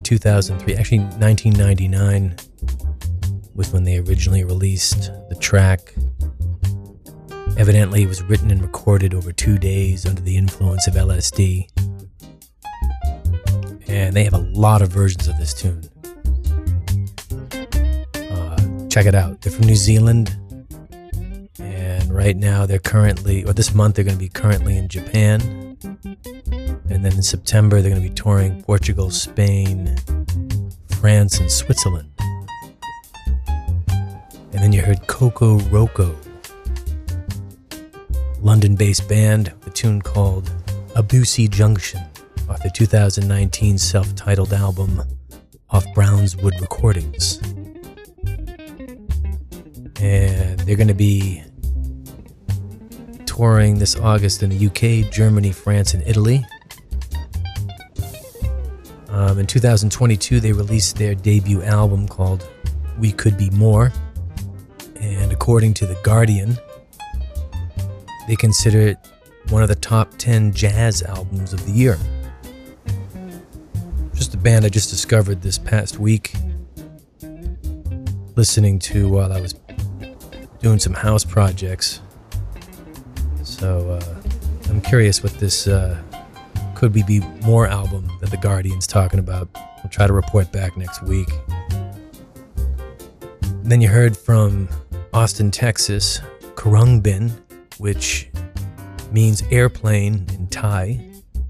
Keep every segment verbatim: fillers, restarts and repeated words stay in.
two thousand three. Actually, nineteen ninety-nine was when they originally released the track. Evidently, it was written and recorded over two days under the influence of L S D. And they have a lot of versions of this tune. Uh, check it out. They're from New Zealand. And right now they're currently, or this month they're going to be currently in Japan. And then in September they're going to be touring Portugal, Spain, France, and Switzerland. And then you heard Coco Roco, London-based band, a tune called Abusi Junction, off their two thousand nineteen self-titled album, off Brownswood Recordings. And they're going to be touring this August in the U K, Germany, France, and Italy. Um, in two thousand twenty-two, they released their debut album called We Could Be More. And according to The Guardian, they consider it one of the top ten jazz albums of the year. Just a band I just discovered this past week, listening to while I was doing some house projects. So uh, I'm curious what this uh, Could We Be More album that The Guardian's talking about. I'll try to report back next week. And then you heard from Austin, Texas, Kurungbin, which means airplane in Thai.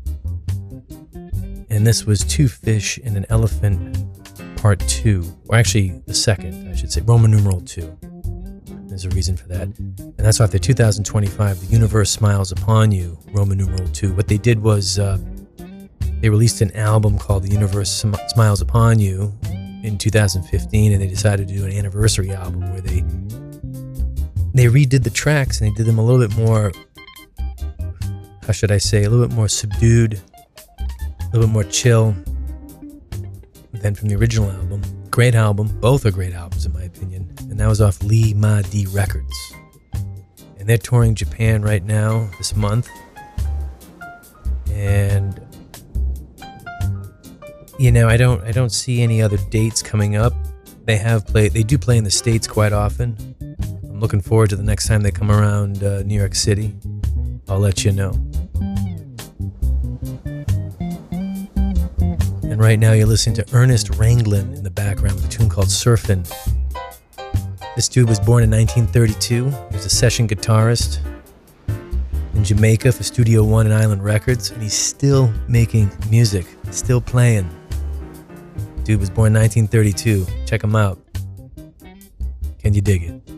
And this was Two Fish and an Elephant Part two, or actually the second, I should say, Roman numeral two. There's a reason for that. And that's off their two thousand twenty-five, The Universe Smiles Upon You, Roman numeral two. What they did was uh, they released an album called The Universe Sm- Smiles Upon You in two thousand fifteen, and they decided to do an anniversary album where they they redid the tracks and they did them a little bit more, how should I say, a little bit more subdued, a little bit more chill than from the original album. Great album. Both are great albums in my opinion. And that was off Lee Ma D Records. And they're touring Japan right now this month. And you know, I don't I don't see any other dates coming up. They have played they do play in the States quite often. I'm looking forward to the next time they come around uh, New York City. I'll let you know. And right now you're listening to Ernest Ranglin in the background with a tune called Surfin'. This dude was born in nineteen thirty-two. He was a session guitarist in Jamaica for Studio One and Island Records, and he's still making music, still playing. Dude was born in nineteen thirty-two. Check him out. Can you dig it?